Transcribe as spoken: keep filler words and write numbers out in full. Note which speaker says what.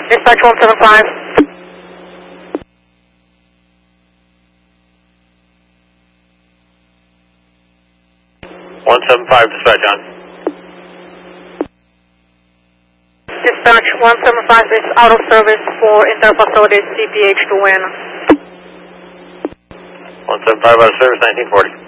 Speaker 1: Dispatch one seven five.
Speaker 2: one seven five, dispatch on.
Speaker 1: Dispatch one seven five is out of service for inter-facility C P H to win.
Speaker 2: one seven five out of service, nineteen forty.